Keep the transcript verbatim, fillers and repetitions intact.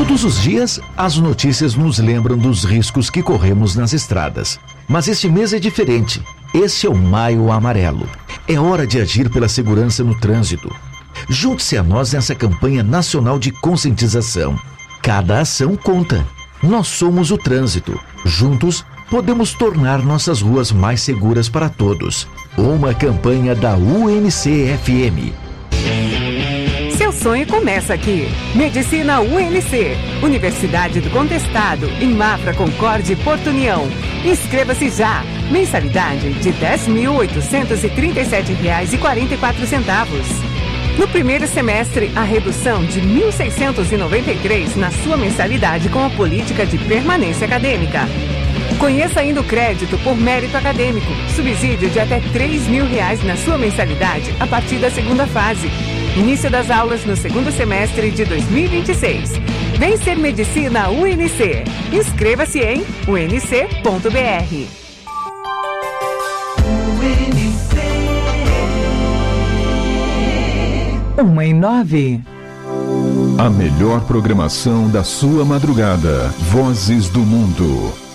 Todos os dias, as notícias nos lembram dos riscos que corremos nas estradas. Mas este mês é diferente. Esse é o Maio Amarelo. É hora de agir pela segurança no trânsito. Junte-se a nós nessa campanha nacional de conscientização. Cada ação conta. Nós somos o trânsito. Juntos, podemos tornar nossas ruas mais seguras para todos. Uma campanha da U N C F M. Seu sonho começa aqui. Medicina U N C, Universidade do Contestado, em Mafra, Concórdia e Porto União. Inscreva-se já. Mensalidade de dez mil oitocentos e trinta e sete reais e quarenta e quatro centavos. No primeiro semestre, a redução de mil seiscentos e noventa e três na sua mensalidade com a política de permanência acadêmica. Conheça ainda o crédito por mérito acadêmico, subsídio de até três mil reais na sua mensalidade a partir da segunda fase. Início das aulas no segundo semestre de dois mil e vinte e seis. Vem ser Medicina U N C. Inscreva-se em u n c ponto b r. Uma em nove. A melhor programação da sua madrugada. Vozes do Mundo.